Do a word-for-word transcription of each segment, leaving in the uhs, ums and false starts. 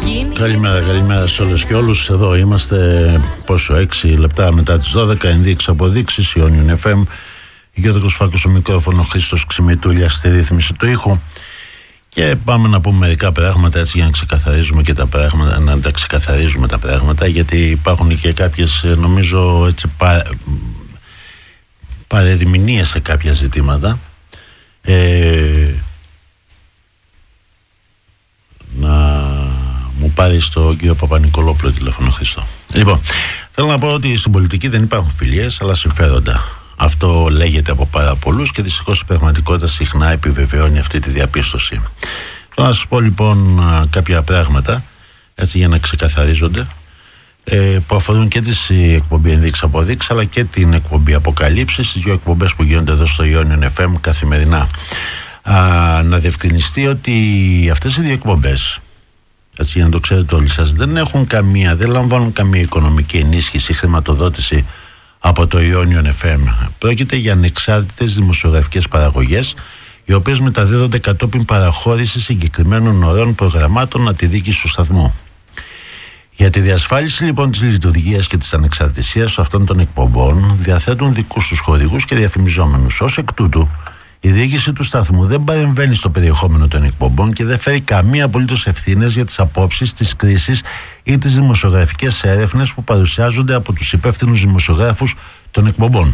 Καλημέρα, καλημέρα σε όλες και όλους. Εδώ είμαστε, πόσο, έξι λεπτά μετά τις δώδεκα. Ενδείξεις, αποδείξεις, Ιόνιον εφ εμ. Γιώργος Φάκος στο μικρόφωνο, Χρήστος Ξημητούλιας στη ρύθμιση του ήχου. Και πάμε να πούμε μερικά πράγματα έτσι για να ξεκαθαρίζουμε και τα πράγματα, να τα ξεκαθαρίζουμε τα πράγματα, γιατί υπάρχουν και κάποιες, νομίζω, έτσι, πα, παρεδημηνίες σε κάποια ζητήματα. Ε, να μου πάρει στο κύριο Παπα-Νικολόπουλο τηλέφωνο, Χρήστο. Λοιπόν, θέλω να πω ότι στην πολιτική δεν υπάρχουν φιλίες, αλλά συμφέροντα. Αυτό λέγεται από πάρα πολλούς και δυστυχώς η πραγματικότητα συχνά επιβεβαιώνει αυτή τη διαπίστωση. Θέλω να σας πω λοιπόν κάποια πράγματα, έτσι για να ξεκαθαρίζονται, ε, που αφορούν και τις εκπομπή ενδείξεις αποδείξεις, αλλά και την εκπομπή αποκαλύψεις, τις δύο εκπομπές που γίνονται εδώ στο Ιόνιον εφ εμ καθημερινά. Α, να διευκρινιστεί ότι αυτές οι δύο εκπομπές, έτσι για να το ξέρετε όλοι σας, δεν έχουν καμία, δεν λαμβάνουν καμία οικονομική ενίσχυση, χρηματοδότηση από το Ιόνιον εφ εμ. Πρόκειται για ανεξάρτητες δημοσιογραφικές παραγωγές, οι οποίες μεταδίδονται κατόπιν παραχώρηση συγκεκριμένων ωρών προγραμμάτων από τη διοίκηση του σταθμού. Για τη διασφάλιση λοιπόν της λειτουργίας και της ανεξαρτησίας αυτών των εκπομπών διαθέτουν δικούς τους χορηγούς και διαφημιζόμενους. Ως εκ τούτου, η διοίκηση του σταθμού δεν παρεμβαίνει στο περιεχόμενο των εκπομπών και δεν φέρει καμία απολύτως ευθύνες για τις απόψεις, τις κρίσεις ή τις δημοσιογραφικές έρευνες που παρουσιάζονται από τους υπεύθυνους δημοσιογράφους των εκπομπών.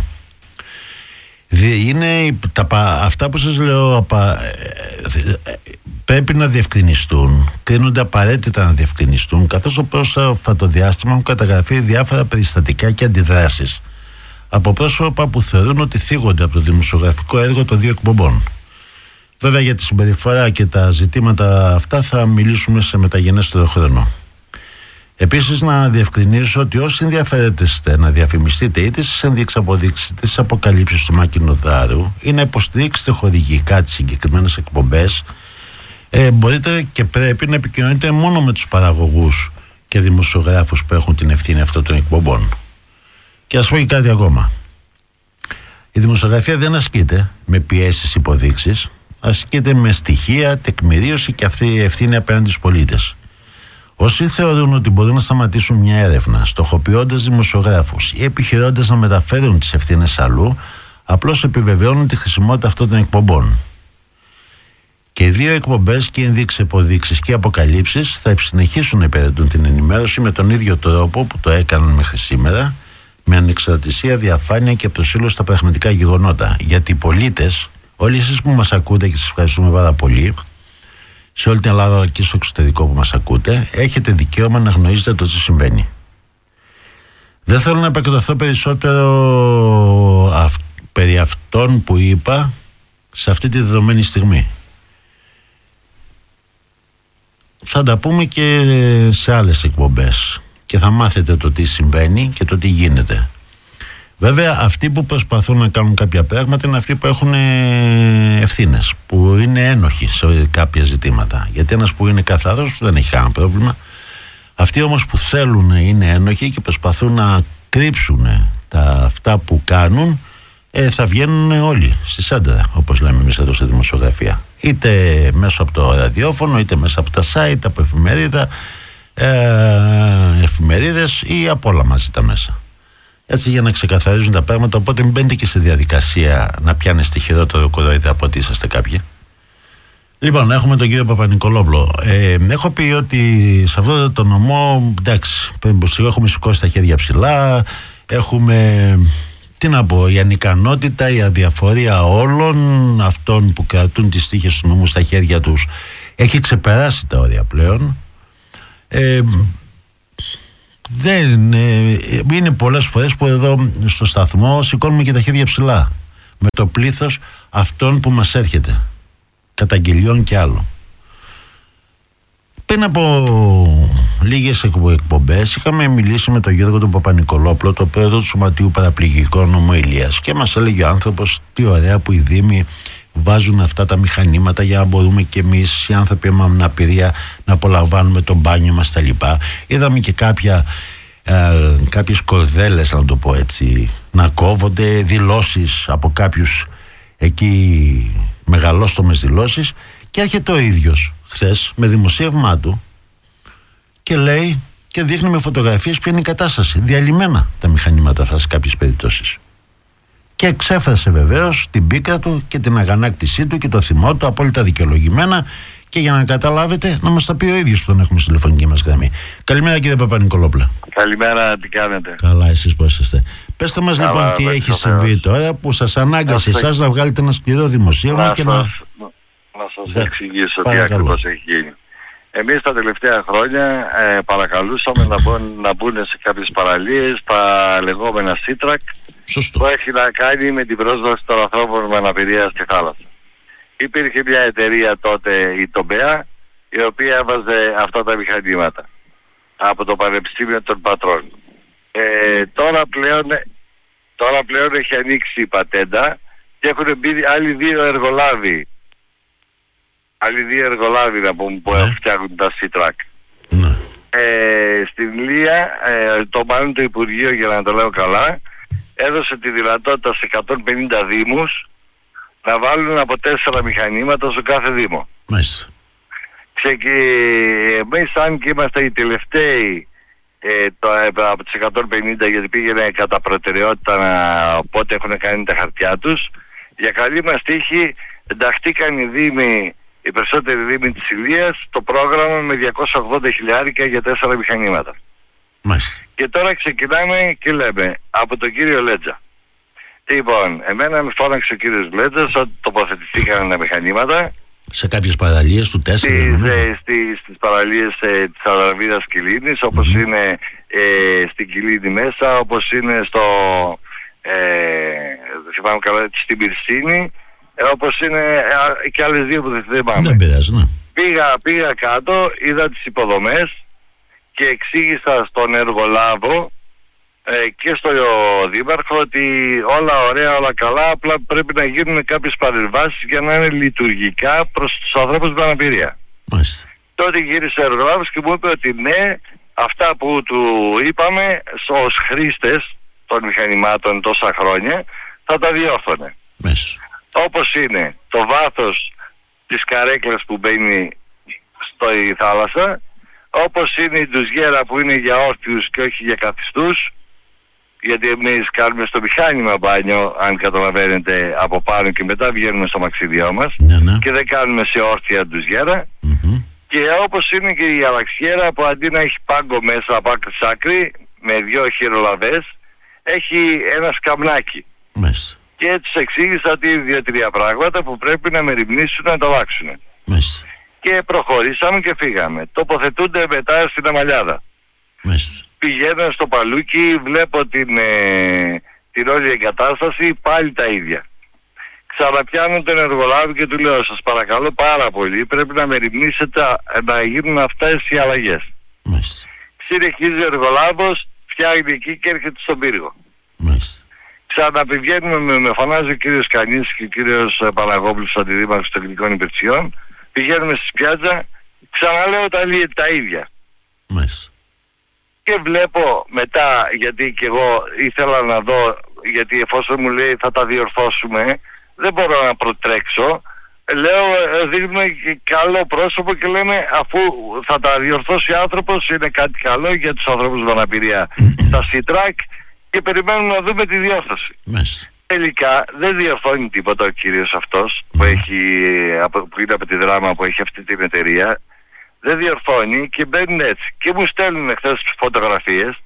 Είναι τα, αυτά που σας λέω απα, πρέπει να διευκρινιστούν, κρίνονται απαραίτητα να διευκρινιστούν, καθώς το πρόσφατο διάστημα έχουν καταγραφεί διάφορα περιστατικά και αντιδράσεις από πρόσωπα που θεωρούν ότι θίγονται από το δημοσιογραφικό έργο των δύο εκπομπών. Βέβαια, για τη συμπεριφορά και τα ζητήματα αυτά θα μιλήσουμε σε μεταγενέστερο χρόνο. Επίσης, να διευκρινίσω ότι όσοι ενδιαφέρεστε να διαφημιστείτε είτε στις ενδείξεις αποδείξεις είτε στις αποκαλύψεις του Μακινοδάρου ή να υποστηρίξετε χορηγικά τις συγκεκριμένες εκπομπές, ε, μπορείτε και πρέπει να επικοινωνείτε μόνο με τους παραγωγούς και δημοσιογράφους που έχουν την ευθύνη αυτών των εκπομπών. Και ας πω και κάτι ακόμα. Η δημοσιογραφία δεν ασκείται με πιέσεις, υποδείξεις, ασκείται με στοιχεία, τεκμηρίωση και αυτή η ευθύνη απέναντι στους πολίτες. Όσοι θεωρούν ότι μπορούν να σταματήσουν μια έρευνα στοχοποιώντας δημοσιογράφους ή επιχειρώντας να μεταφέρουν τις ευθύνες αλλού, απλώς επιβεβαιώνουν τη χρησιμότητα αυτών των εκπομπών. Και οι δύο εκπομπές, και ενδείξεις, υποδείξεις και αποκαλύψεις, θα συνεχίσουν να υπηρετούν την ενημέρωση με τον ίδιο τρόπο που το έκαναν μέχρι σήμερα, με ανεξαρτησία, διαφάνεια και προσήλωση στα πραγματικά γεγονότα. Γιατί οι πολίτες, όλοι εσείς που μας ακούτε και σας ευχαριστούμε πάρα πολύ, σε όλη την Ελλάδα και στο εξωτερικό που μας ακούτε, έχετε δικαίωμα να γνωρίζετε το τι συμβαίνει. Δεν θέλω να επεκταθώ περισσότερο αυ, περί αυτών που είπα σε αυτή τη δεδομένη στιγμή. Θα τα πούμε και σε άλλες εκπομπές και θα μάθετε το τι συμβαίνει και το τι γίνεται. Βέβαια, αυτοί που προσπαθούν να κάνουν κάποια πράγματα είναι αυτοί που έχουν ευθύνες, που είναι ένοχοι σε κάποια ζητήματα. Γιατί ένας που είναι καθαρός δεν έχει κανένα πρόβλημα. Αυτοί όμως που θέλουν είναι ένοχοι και προσπαθούν να κρύψουν τα αυτά που κάνουν, ε, θα βγαίνουν όλοι στη σέντρα, όπως λέμε εμείς εδώ στη δημοσιογραφία. Είτε μέσω από το ραδιόφωνο, είτε μέσα από τα site, από εφημερίδα, ε, εφημερίδες ή από όλα μαζί τα μέσα. Έτσι, για να ξεκαθαρίζουν τα πράγματα, οπότε μην μπαίνετε και στη διαδικασία να πιάνεστε χειρότερο κοροϊδά από ότι είσαστε κάποιοι. Λοιπόν, έχουμε τον κύριο Παπα-Νικολόπουλο. Ε, έχω πει ότι σε αυτό το νομό, εντάξει, έχουμε σηκώσει τα χέρια ψηλά, έχουμε, τι να πω, η ανικανότητα, η αδιαφορία όλων αυτών που κρατούν τις τύχες του νόμου στα χέρια τους έχει ξεπεράσει τα όρια πλέον. Ε, Δεν ε, είναι πολλές φορές που εδώ στο σταθμό σηκώνουμε και τα χέρια ψηλά με το πλήθος αυτών που μας έρχεται, καταγγελιών και άλλο. Πριν από λίγες εκπομπές είχαμε μιλήσει με τον Γιώργο τον Παπα-Νικολόπουλο, το πρόεδρο του Σωματείου Παραπληγικών Ομοηλίας, και μας έλεγε ο άνθρωπος τι ωραία που οι δήμοι βάζουν αυτά τα μηχανήματα για να μπορούμε και εμείς οι άνθρωποι με αναπηρία να απολαμβάνουμε το μπάνιο μας τα λοιπά. Είδαμε και κάποια, ε, κάποιες κορδέλες, να το πω έτσι, να κόβονται, δηλώσεις από κάποιους εκεί, μεγαλόστομες δηλώσεις, και έρχεται ο ίδιος χθες με δημοσίευμά του και λέει και δείχνει με φωτογραφίες ποια είναι η κατάσταση. Διαλυμένα τα μηχανήματα αυτά σε κάποιες περιπτώσεις. Και εξέφρασε βεβαίως την πίκρα του και την αγανάκτησή του και το θυμό του, απόλυτα δικαιολογημένα. Και για να καταλάβετε, να μας τα πει ο ίδιος που τον έχουμε στη τηλεφωνική μας γραμμή. Καλημέρα, κύριε Παπα-Νικολόπουλε. Καλημέρα, τι κάνετε? Καλά, εσείς πώς είστε? Πέστε μας Καλά, λοιπόν τι έχει συμβεί τώρα που σας ανάγκασε εσάς να βγάλετε ένα σκληρό δημοσίευμα και να... Να σας εξηγήσω τι ακριβώς έχει γίνει. Εμείς τα τελευταία χρόνια ε, παρακαλούσαμε να μπουν, να μπουν σε κάποιες παραλίες τα λεγόμενα Sea-Track που έχει να κάνει με την πρόσβαση των ανθρώπων με αναπηρία στη θάλασσα. Υπήρχε μια εταιρεία τότε, η Τομπέα, η οποία έβαζε αυτά τα μηχανήματα από το Πανεπιστήμιο των Πατρών. Ε, τώρα, πλέον, τώρα πλέον έχει ανοίξει η πατέντα και έχουν μπει άλλοι δύο εργολάβοι. Άλλοι δύο εργολάβοι να πούμε, που yeah. φτιάχνουν τα Sea-Track. Yeah. Ε, στην Λία, ε, το μάλλον το Υπουργείο, για να το λέω καλά, έδωσε τη δυνατότητα σε εκατόν πενήντα δήμους να βάλουν από τέσσερα μηχανήματα στο κάθε δήμο. Μάλιστα. Και εμείς, αν και είμαστε οι τελευταίοι ε, το, από τις εκατόν πενήντα, γιατί πήγαινε κατά προτεραιότητα να, πότε έχουν κάνει τα χαρτιά τους, για καλή μας τύχη ενταχτήκαν οι δήμοι, οι περισσότεροι δήμοι της Ηλίας, το πρόγραμμα με διακόσια ογδόντα χιλιάρικα για τέσσερα μηχανήματα. Μάλιστα. Και τώρα ξεκινάμε και λέμε από τον κύριο Λέτζα. Λοιπόν, εμένα με φώναξε ο κύριος Λέτζας ότι τοποθετηθήκαν τα μηχανήματα σε κάποιες παραλίες του τέσσερα. Στις, ε, στις, στις παραλίες ε, της Αραβίδας Κιλίνης, όπως mm-hmm. είναι ε, στην Κιλίνη μέσα, όπως είναι στο ε, θυμάμαι καλά, στην Πυρσίνη, ε, όπως είναι ε, και άλλες δύο που δεν θυμάμαι. Δεν πειράζει, ναι. Πήγα, πήγα κάτω, είδα τις υποδομές και εξήγησα στον εργολάβο Ε, και στο Δήμαρχο ότι όλα ωραία, όλα καλά, απλά πρέπει να γίνουν κάποιες παρεμβάσεις για να είναι λειτουργικά προς τους ανθρώπους με αναπηρία. Μάλιστα. Τότε γύρισε ο εργολάβος και μου είπε ότι ναι, αυτά που του είπαμε ως χρήστες των μηχανημάτων τόσα χρόνια θα τα διόρθωνε. Μάλιστα. Όπως είναι το βάθος της καρέκλας που μπαίνει στη θάλασσα, όπως είναι η ντουζιέρα που είναι για όρθιους και όχι για καθιστούς, γιατί εμείς κάνουμε στο μηχάνημα μπάνιο, αν καταλαβαίνετε, από πάνω και μετά βγαίνουμε στο μαξιδιό μας, ναι, ναι. και δεν κάνουμε σε όρθια ντουζιέρα. Mm-hmm. Και όπως είναι και η αλλαξιέρα που αντί να έχει πάγκο μέσα από άκρη σ' άκρη, με δυο χειρολαβές, έχει ένα σκαμνάκι. Μάλιστα. Και τους εξήγησα ότι είναι δύο-τρία πράγματα που πρέπει να μεριμνήσουν να το αλλάξουν. Μάλιστα. Και προχωρήσαμε και φύγαμε. Τοποθετούνται μετά στην Αμαλιάδα. Μάλιστα. Πηγαίνω στο Παλούκι, βλέπω την, ε, την όλη εγκατάσταση, πάλι τα ίδια. Ξαναπιάνω τον εργολάβη και του λέω, σας παρακαλώ πάρα πολύ, πρέπει να μεριμνήσετε να γίνουν αυτές οι αλλαγές. Μάλιστα. Συνεχίζει ο εργολάβος, φτιάχνει εκεί και έρχεται στον πύργο. Μάλιστα. Ξαναπηγαίνουμε, με, με φωνάζει ο κύριος Κανής και ο κύριος Παναγόπουλος, αντιδήμαρχος των Τεχνικών Υπηρεσιών, πηγαίνουμε στη πιάτσα, ξαναλέω τα, τα ίδια. Μάλιστα. Και βλέπω μετά, γιατί και εγώ ήθελα να δω, γιατί εφόσον μου λέει θα τα διορθώσουμε, δεν μπορώ να προτρέξω. Λέω, δείχνουμε καλό πρόσωπο και λέμε, αφού θα τα διορθώσει ο άνθρωπος, είναι κάτι καλό για τους ανθρώπους με αναπηρία στα Sea-Track και περιμένουμε να δούμε τη διόρθωση. Μάλιστα. Τελικά δεν διορθώνει τίποτα ο κύριος αυτός που, έχει, που είναι από τη Δράμα, που έχει αυτή την εταιρεία. Δεν διορθώνει και μπαίνουν έτσι. Και μου στέλνουν χθες φωτογραφίες,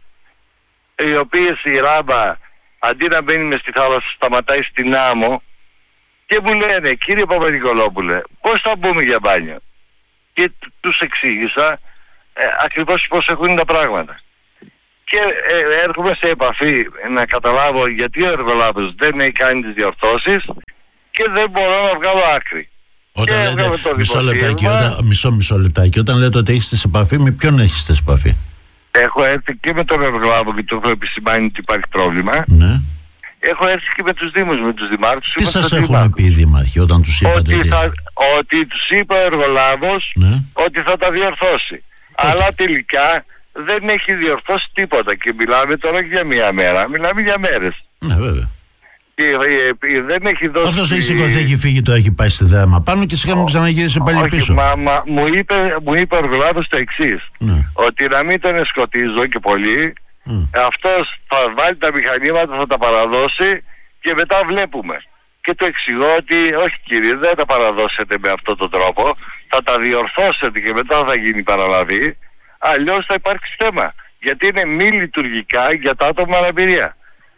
οι οποίες η ράμπα αντί να μπαίνει μες στη θάλασσα σταματάει στην άμμο και μου λένε, κύριε Παπα-Νικολόπουλε, πώς θα μπούμε για μπάνιο? Και τους εξήγησα ε, ακριβώς πώς έχουν τα πράγματα. Και ε, έρχομαι σε επαφή να καταλάβω γιατί ο εργολάβος δεν έχει κάνει τις διορθώσεις και δεν μπορώ να βγάλω άκρη. Όταν λέτε, μισό λεπτάκι, όταν, μισό, μισό λεπτάκι, όταν λέτε ότι έχεις σε επαφή, με ποιον έχεις σε επαφή? Έχω έρθει και με τον εργολάβο και του έχω επισημάνει ότι υπάρχει πρόβλημα. Ναι. Έχω έρθει και με τους δήμους, με τους δημάρχους. Τι σας έχουν πει οι δήμαρχοι όταν τους είπατε? Ότι, θα, ότι τους είπε ο εργολάβος, ναι, ότι θα τα διορθώσει. Ότι. Αλλά τελικά δεν έχει διορθώσει τίποτα και μιλάμε τώρα για μία μέρα, μιλάμε για μέρες. Ναι, βέβαια. Και ε, ε, δεν έχει δώσει... Αυτός έχει σηκωθεί, έχει φύγει, το έχει πάει στη δράμα πάνω και σιγά μου ξαναγύρισε πάλι όχι, πίσω. Μα, μα, μου είπε, μου είπε ο εργολάβος το εξής, ναι. ότι να μην τον σκοτίζω και πολύ, mm. αυτός θα βάλει τα μηχανήματα, θα τα παραδώσει και μετά βλέπουμε. Και του εξηγώ ότι όχι κύριε, δεν τα παραδώσετε με αυτόν τον τρόπο, θα τα διορθώσετε και μετά θα γίνει παραλαβή, αλλιώς θα υπάρξει θέμα. Γιατί είναι μη λειτουργικά για τα άτομα με αναπηρία.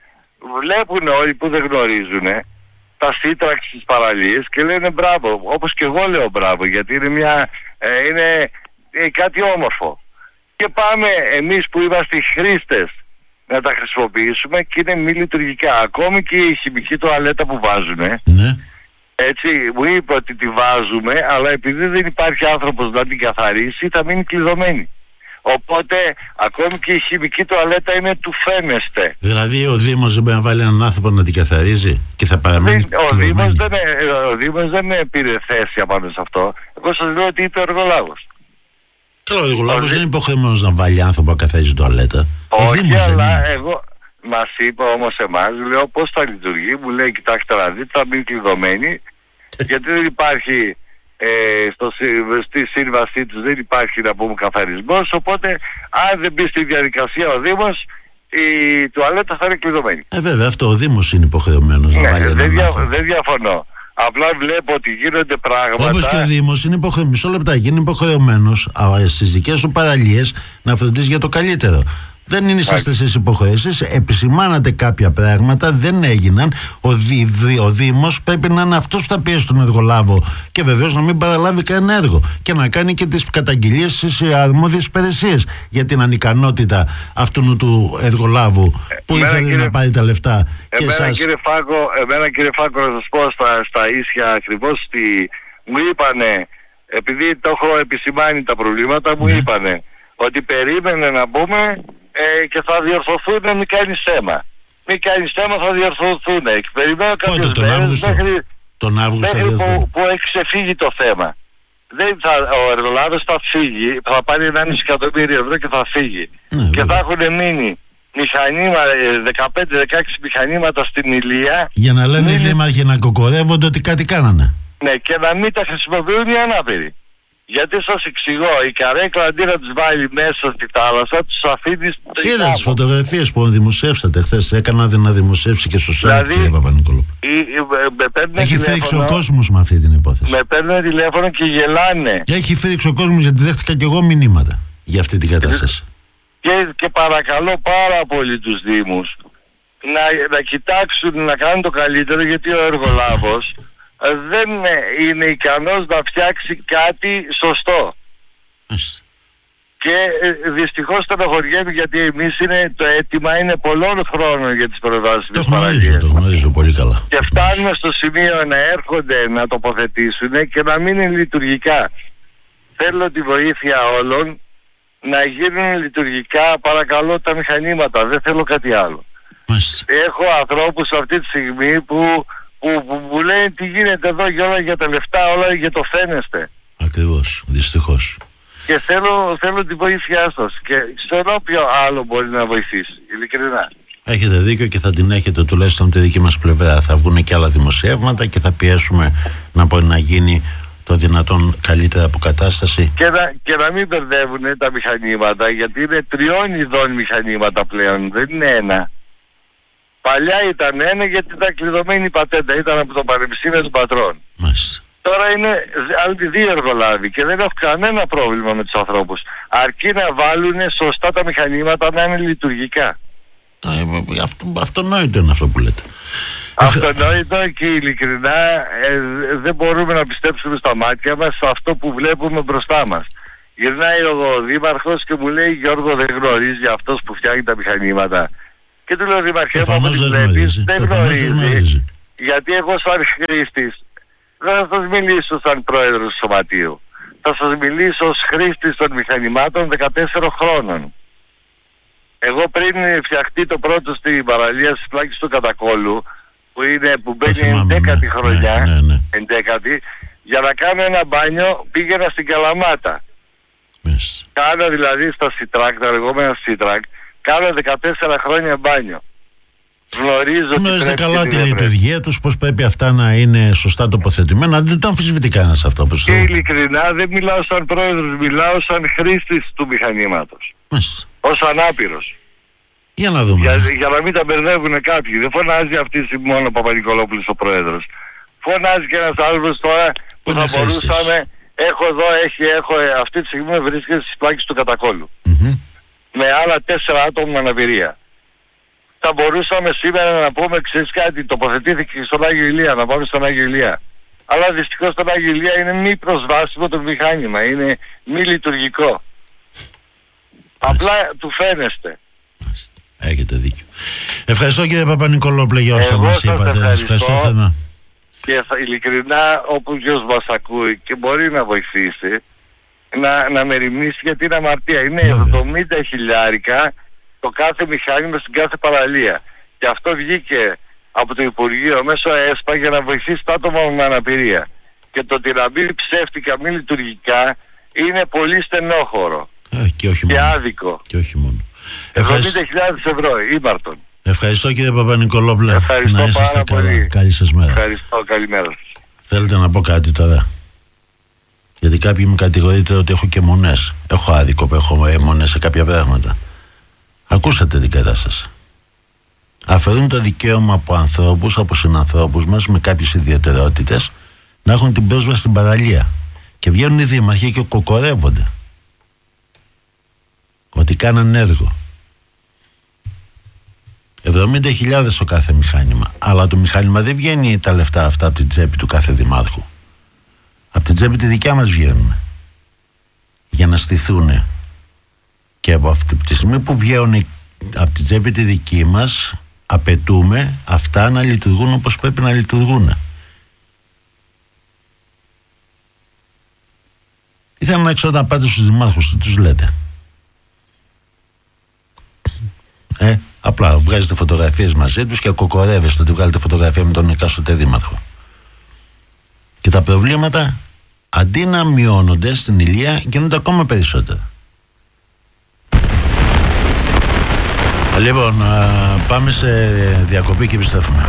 Βλέπουν όλοι που δεν γνωρίζουν τα σύντραξη στις παραλίες και λένε μπράβο, όπως και εγώ λέω μπράβο, γιατί είναι, μια, ε, είναι ε, κάτι όμορφο. Και πάμε εμείς που είμαστε οι χρήστες να τα χρησιμοποιήσουμε και είναι μη λειτουργικά. Ακόμη και η χημική τουαλέτα που βάζουνε, ναι. έτσι μου είπε ότι τη βάζουμε, αλλά επειδή δεν υπάρχει άνθρωπος να την καθαρίσει θα μείνει κλειδωμένη. Οπότε ακόμη και η χημική τουαλέτα είναι του φαίνεστε. Δηλαδή ο Δήμος δεν μπορεί να βάλει έναν άνθρωπο να την καθαρίζει και θα παραμείνει ο Δήμος δεν, ο Δήμος δεν πήρε θέση απάνω σε αυτό. Εγώ σας λέω ότι είπε ο εργολάβος. Καλά, ο εργολάβος δεν είναι υποχρεωμένος να βάλει άνθρωπο να καθαρίζει τουαλέτα. Όχι, αλλά εγώ μας είπε όμως εμάς, λέω πώς θα λειτουργεί, μου λέει κοιτάξτε να δείτε, θα μείνει κλειδωμένη γιατί δεν υπάρχει ε, στο, στη σύμβασή τους δεν υπάρχει να πούμε καθαρισμός, οπότε αν δεν μπει στη διαδικασία ο Δήμος η τουαλέτα θα είναι κλειδωμένη. Ε βέβαια αυτό ο Δήμος είναι υποχρεωμένος ναι, να βάλει δεν, δια, άνθρωπο. δεν διαφωνώ. Απλά βλέπω ότι γίνονται πράγματα. Όπως και ο Δήμος είναι υποχρεωμένος, μισό λεπτάκι, είναι υποχρεωμένος στις δικές του παραλίες να φροντίζει για το καλύτερο. Δεν είναι είσαστε εσείς υποχρεώσεις, επισημάνατε κάποια πράγματα, δεν έγιναν. Ο, Δη, Δη, ο Δήμος πρέπει να είναι αυτός που θα πιέσει τον εργολάβο και βεβαίως να μην παραλάβει κανένα έργο και να κάνει και τις καταγγελίες στις αρμόδιες υπηρεσίες για την ανικανότητα αυτού του εργολάβου που εμένα, ήθελε κύριε, να πάρει τα λεφτά. Και εμένα, εσάς... κύριε Φάκο, εμένα κύριε Φάκο να σας πω στα, στα ίσια ακριβώς ότι μου είπανε, επειδή το έχω επισημάνει τα προβλήματα, μου ναι. είπανε ότι περίμενε να πούμε Ε, και θα διορθωθούν, μην κάνεις θέμα. Μην κάνεις θέμα, θα διορθωθούν. Και περιμένω κάποιες μέρες μέχρι, τον Αύγουστο μέχρι που, που έχει ξεφύγει το θέμα. Δεν θα, ο εργολάβος θα φύγει, θα πάρει ενάμιση εκατομμύριο ευρώ και θα φύγει. Ναι, και βέβαια. Θα έχουν μείνει μηχανήματα, δεκαπέντε δεκαέξι μηχανήματα στην Ηλία. Για να λένε οι μην... δήμαρχοι να κοκορεύονται ότι κάτι κάνανε. Ναι, και να μην τα χρησιμοποιούν οι ανάπηροι. Γιατί σας εξηγώ, η καρέκλα αντί να τους βάλει μέσα στη θάλασσα, τους αφήνει στο Είδα τις φωτογραφίες που δημοσιεύσατε χθες, έκανα να δημοσιεύσει και στο site δηλαδή, κύριε Παπα-Νικολόπουλο. Έχει φρίξει ο κόσμος με αυτή την υπόθεση. Με παίρνουν τηλέφωνο και γελάνε. Και έχει φρίξει ο κόσμος γιατί δέχτηκα και εγώ μηνύματα για αυτή την κατάσταση. Και, και παρακαλώ πάρα πολύ τους Δήμους να, να κοιτάξουν να κάνουν το καλύτερο γιατί ο εργολάβος δεν είναι ικανός να φτιάξει κάτι σωστό. Και ε, δυστυχώς στενοχωριέμαι γιατί εμείς είναι, το αίτημα είναι πολλών χρόνων για τις προτάσεις παραλίες. Το γνωρίζω πολύ καλά. Και φτάνουμε στο σημείο να έρχονται να τοποθετήσουν και να μην είναι λειτουργικά. Θέλω τη βοήθεια όλων να γίνουν λειτουργικά παρακαλώ τα μηχανήματα. Δεν θέλω κάτι άλλο. Μάλιστα. Έχω ανθρώπους αυτή τη στιγμή που Που, που, που λένε τι γίνεται εδώ για όλα για τα λεφτά, όλα για το φαίνεστε. Ακριβώς, δυστυχώς. Και θέλω, θέλω τη βοήθειά σας και ξέρω ποιο άλλο μπορεί να βοηθήσει, ειλικρινά. Έχετε δίκιο και θα την έχετε τουλάχιστον τη δική μας πλευρά. Θα βγουν και άλλα δημοσιεύματα και θα πιέσουμε να μπορεί να γίνει το δυνατόν καλύτερα αποκατάσταση. Και να, και να μην μπερδεύουν τα μηχανήματα γιατί είναι τριών ειδών μηχανήματα πλέον, δεν είναι ένα. Παλιά ήταν ένα γιατί ήταν κλειδωμένη η πατέντα, ήταν από το Πανεπιστήμιο των Πατρών. Μάλιστα. Τώρα είναι άλλοι δύο εργολάβοι και δεν έχω κανένα πρόβλημα με τους ανθρώπους. Αρκεί να βάλουν σωστά τα μηχανήματα να είναι λειτουργικά. Ε, αυτό, αυτονόητο είναι αυτό που λέτε. Αυτονόητο και ειλικρινά ε, δεν μπορούμε να πιστέψουμε στα μάτια μας σε αυτό που βλέπουμε μπροστά μας. Γυρνάει ο δήμαρχος και μου λέει Γιώργο δεν γνωρίζει αυτός που φτιάχνει τα μηχανήματα. Και του λέω Δημαρχέ μου όπως βλέπεις δεν γνωρίζει γιατί εγώ σαν χρήστης δεν θα σας μιλήσω σαν πρόεδρος του σωματείου. Θα σας μιλήσω ως χρήστης των μηχανημάτων δεκατέσσερων χρόνων. Εγώ πριν φτιαχτεί το πρώτο στην παραλία στις πλάκες του Κατακόλου που, είναι, που μπαίνει ενδέκατη ναι, χρονιά ναι, ναι, ναι. ενδέκατη, για να κάνω ένα μπάνιο πήγαινα στην Καλαμάτα. Yes. Κάνα δηλαδή στα Σιτράκ, τα λεγόμενα Σιτράκ, κάνω δεκατέσσερα χρόνια μπάνιο. Γνωρίζω Γνωρίζετε καλά τη λειτουργία τους, πώς πρέπει αυτά να είναι σωστά τοποθετημένα. Δεν το αμφισβητεί κανένας αυτό. Και ειλικρινά δεν μιλάω σαν πρόεδρος, μιλάω σαν χρήστης του μηχανήματος. Μάλιστα. Ως ανάπηρος. Για να δούμε. Για, για να μην τα μπερδεύουν κάποιοι. Δεν φωνάζει αυτή τη στιγμή μόνο ο Παπα-Νικολόπουλος ο πρόεδρος. Φωνάζει και ένας άλλος τώρα που θα μπορούσαμε. Έχω εδώ, έχει, έχω, αυτή τη στιγμή βρίσκεται στις πλάκες του Κατακόλου. Mm-hmm. Με άλλα τέσσερα άτομα με αναπηρία. Θα μπορούσαμε σήμερα να πούμε, ξέρεις κάτι, τοποθετήθηκε στον Άγιο Ηλία, να πάμε στον Άγιο Ηλία. Αλλά δυστυχώς στον Άγιο Ηλία είναι μη προσβάσιμο το μηχάνημα, είναι μη λειτουργικό. Απλά του φαίνεστε. Έχετε δίκιο. Ευχαριστώ κύριε Παπα-Νικολόπουλε για όσα μας είπατε. Ευχαριστώ, ευχαριστώ και θα, ειλικρινά όπου ποιος μας ακούει και μπορεί να βοηθήσει να, να μεριμνήσει, γιατί είναι αμαρτία. Είναι εβδομήντα χιλιάρικα το κάθε μηχάνημα στην κάθε παραλία. Και αυτό βγήκε από το Υπουργείο μέσω ΕΣΠΑ για να βοηθήσει τα άτομα με αναπηρία. Και το ότι να μπει ψεύτικα μη λειτουργικά είναι πολύ στενόχωρο ε, και, όχι και μόνο. άδικο. Και όχι μόνο. εβδομήντα χιλιάδες ευρώ, ύπαρτον. Ευχαριστώ κύριε Παπα-Νικολόπουλε. Ευχαριστώ να είσαστε πάρα καλά. πολύ. Καλή σας μέρα. Ευχαριστώ, καλημέρα σας. Θέλετε να πω κάτι τώρα? Γιατί κάποιοι μου κατηγορείτε ότι έχω και μονές. Έχω άδικο που έχω μονές σε κάποια πράγματα. Ακούσατε την κατάσταση. Αφαιρούν το δικαίωμα από ανθρώπους, από συνανθρώπους μας με κάποιες ιδιαιτερότητες να έχουν την πρόσβαση στην παραλία. Και βγαίνουν οι δήμαρχοι και κοκορεύονται ότι κάναν έργο. εβδομήντα χιλιάδες το κάθε μηχάνημα. Αλλά το μηχάνημα δεν βγαίνει τα λεφτά αυτά από την τσέπη του κάθε δημάρχου. Από την τσέπη τη δικιά μας βγαίνουν. Για να στηθούν. Και από αυτή τη στιγμή που βγαίνουν από την τσέπη τη δική μας, απαιτούμε αυτά να λειτουργούν όπως πρέπει να λειτουργούν. Ήθελα να ξέρω να πάτε στους δημάρχους, τι τους λέτε? Ε, απλά βγάζετε φωτογραφίες μαζί τους και κοκορεύεστε ότι βγάλετε φωτογραφία με τον εκάστοτε δήμαρχο. Και τα προβλήματα αντί να μειώνονται στην Ηλία γίνονται ακόμα περισσότερα. Λοιπόν, πάμε σε διακοπή και επιστρέφουμε.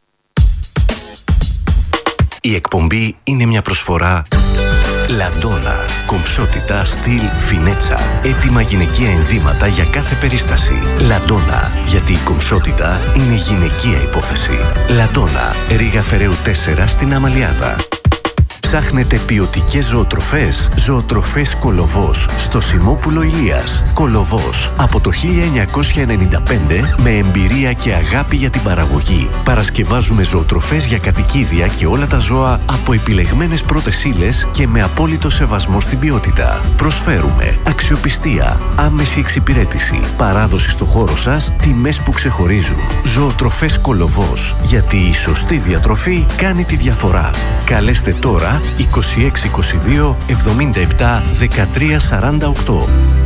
Η εκπομπή είναι μια προσφορά Λαντόνα. Κομψότητα, στυλ, φινέτσα. Έτοιμα γυναικεία ενδύματα για κάθε περίσταση. Λαντόνα. Γιατί η κομψότητα είναι γυναικεία υπόθεση. Λαντόνα. Ρήγα Φεραίου τέσσερα στην Αμαλιάδα. Ψάχνετε ποιοτικές ζωοτροφές? Ζωοτροφές Κολοβός στο Σιμόπουλο Ηλίας. Κολοβός από το χίλια εννιακόσια ενενήντα πέντε με εμπειρία και αγάπη για την παραγωγή. Παρασκευάζουμε ζωοτροφές για κατοικίδια και όλα τα ζώα από επιλεγμένες πρώτες ύλες και με απόλυτο σεβασμό στην ποιότητα. Προσφέρουμε αξιοπιστία, άμεση εξυπηρέτηση, παράδοση στο χώρο σας, τιμές που ξεχωρίζουν. Ζωοτροφές Κολοβός. Γιατί η σωστή διατροφή κάνει τη διαφορά. Καλέστε τώρα είκοσι έξι είκοσι δύο εβδομήντα επτά δεκατρία σαράντα οκτώ.